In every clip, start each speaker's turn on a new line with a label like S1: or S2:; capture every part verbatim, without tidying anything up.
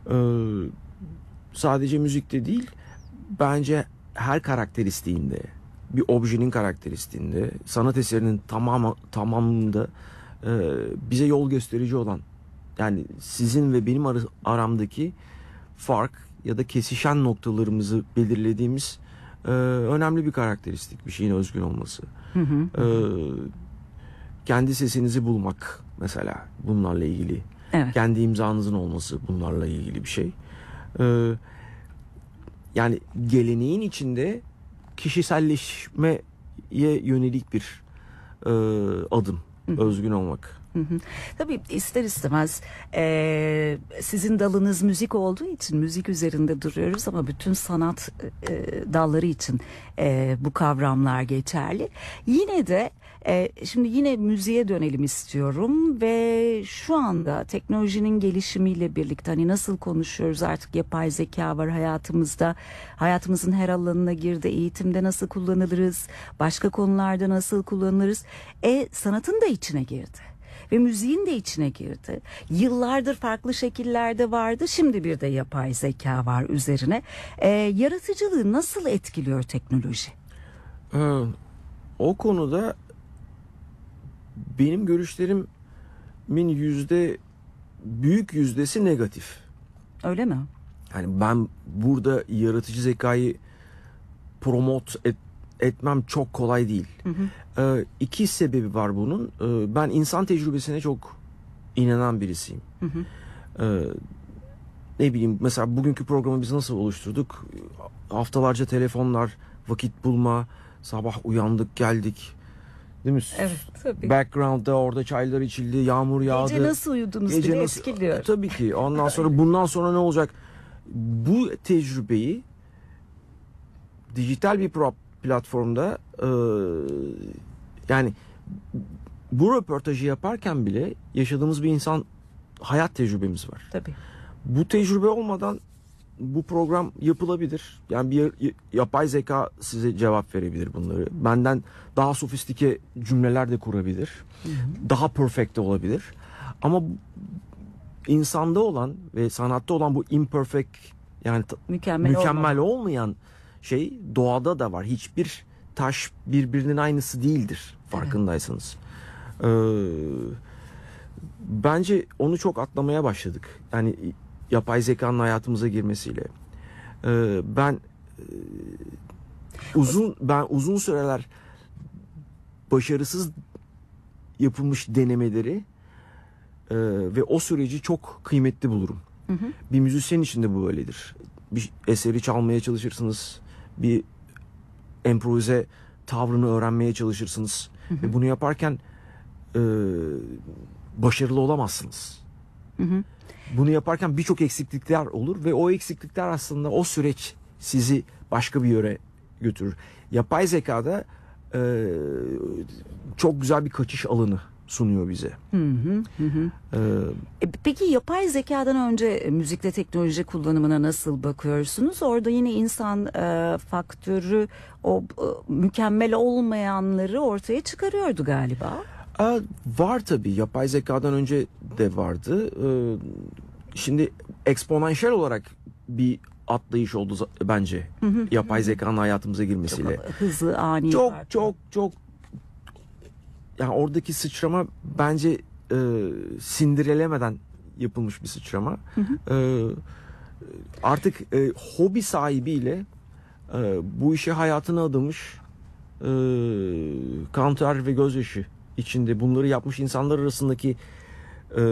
S1: Ee, sadece müzikte değil, bence her karakteristiğinde, bir objenin karakteristiğinde, sanat eserinin tamamı, tamamında e, bize yol gösterici olan, yani sizin ve benim ar- aramdaki fark ya da kesişen noktalarımızı belirlediğimiz e, önemli bir karakteristik, bir şeyin özgün olması.
S2: Hı hı.
S1: E, kendi sesinizi bulmak mesela bunlarla ilgili.
S2: Evet.
S1: Kendi imzanızın olması bunlarla ilgili bir şey. E, yani geleneğin içinde kişiselleşmeye yönelik bir e, adım.
S2: Hı hı.
S1: Özgün olmak.
S2: Hı hı. Tabii ister istemez e, sizin dalınız müzik olduğu için müzik üzerinde duruyoruz ama bütün sanat e, dalları için e, bu kavramlar geçerli. Yine de e, şimdi yine müziğe dönelim istiyorum ve şu anda teknolojinin gelişimiyle birlikte hani nasıl konuşuyoruz, artık yapay zeka var hayatımızda, hayatımızın her alanına girdi, eğitimde nasıl kullanılırız, başka konularda nasıl kullanılırız, e, sanatın da içine girdi. Ve müziğin de içine girdi. Yıllardır farklı şekillerde vardı. Şimdi bir de yapay zeka var üzerine. Ee, yaratıcılığı nasıl etkiliyor teknoloji?
S1: Ee, o konuda benim görüşlerimin yüzde büyük yüzdesi negatif.
S2: Öyle mi?
S1: Yani ben burada yaratıcı zekayı promote et, etmem çok kolay değil.
S2: Hı hı.
S1: Ee, iki sebebi var bunun. Ee, ben insan tecrübesine çok inanan birisiyim.
S2: Hı hı.
S1: Ee, ne bileyim, mesela bugünkü programı biz nasıl oluşturduk? Haftalarca telefonlar, vakit bulma, sabah uyandık geldik. Değil mi?
S2: Evet, tabii.
S1: Background'da orada çaylar içildi, yağmur yağdı.
S2: Gece nasıl uyudunuz
S1: Gece
S2: bile
S1: nasıl-
S2: etkiliyor.
S1: Tabii ki. Ondan sonra bundan sonra ne olacak? Bu tecrübeyi dijital bir pro- platformda e, yani bu röportajı yaparken bile yaşadığımız bir insan hayat tecrübemiz var.
S2: Tabii.
S1: Bu tecrübe olmadan bu program yapılabilir. Yani bir y- yapay zeka size cevap verebilir bunları. Benden daha sofistike cümleler de kurabilir.
S2: Hı hı.
S1: Daha perfect de olabilir. Ama bu- insanda olan ve sanatta olan bu imperfect, yani t-
S2: Mükemmel,
S1: mükemmel
S2: olmalı.
S1: olmayan şey doğada da var. Hiçbir taş birbirinin aynısı değildir farkındaysanız. Ee, bence onu çok atlamaya başladık. Yani yapay zekanın hayatımıza girmesiyle. Ee, ben e, uzun ben uzun süreler başarısız yapılmış denemeleri e, ve o süreci çok kıymetli bulurum.
S2: Hı hı.
S1: Bir müzisyen için de bu öyledir. Bir eseri çalmaya çalışırsınız. Bir improvize tavrını öğrenmeye çalışırsınız.
S2: Hı hı.
S1: Ve bunu yaparken e, başarılı olamazsınız.
S2: Hı hı.
S1: Bunu yaparken birçok eksiklikler olur ve o eksiklikler aslında o süreç sizi başka bir yere götürür. Yapay zekada e, çok güzel bir kaçış alanı sunuyor bize.
S2: Hı hı. Hı hı.
S1: E,
S2: E, Peki yapay zekadan önce müzikte teknoloji kullanımına nasıl bakıyorsunuz? Orada yine insan e, faktörü o e, mükemmel olmayanları ortaya çıkarıyordu galiba.
S1: a, var tabii, yapay zekadan önce de vardı. E, şimdi eksponansiyel olarak bir atlayış oldu za- bence
S2: Hı hı.
S1: yapay zekanın hayatımıza girmesiyle.
S2: Çok hızlı, ani.
S1: Çok
S2: farklı.
S1: çok çok yani oradaki sıçrama bence e, sindirilemeden yapılmış bir sıçrama.
S2: Hı hı.
S1: E, artık e, hobi sahibiyle e, bu işe hayatını adamış, e, kan ter ve gözyaşı içinde bunları yapmış insanlar arasındaki e,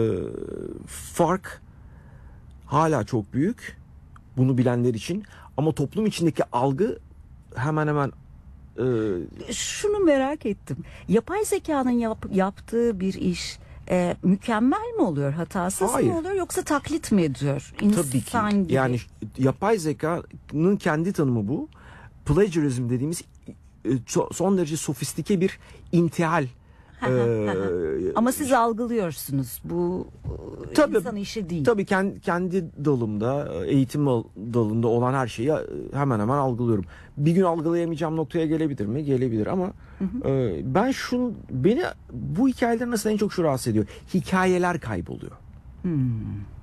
S1: fark hala çok büyük, bunu bilenler için, ama toplum içindeki algı hemen hemen e,
S2: Şunu merak ettim. Yapay zekanın yap- yaptığı bir iş e, mükemmel mi oluyor, hatasız
S1: Hayır.
S2: mı oluyor, yoksa taklit mi ediyor? İnsan
S1: tabii ki.
S2: gibi.
S1: Yani yapay zekanın kendi tanımı bu. Plagiarism dediğimiz e, so- son derece sofistike bir intihal. Ee,
S2: Ama siz algılıyorsunuz. Bu e,
S1: Tabii,
S2: insan işi değil.
S1: Tabii kendi, kendi dalımda, eğitim dalında olan her şeyi hemen hemen algılıyorum. Bir gün algılayamayacağım noktaya gelebilir mi? Gelebilir, ama
S2: Hı hı.
S1: e, ben şunu, beni bu hikayeler nasıl en çok şu rahatsız ediyor. Hikayeler kayboluyor.
S2: Hmm.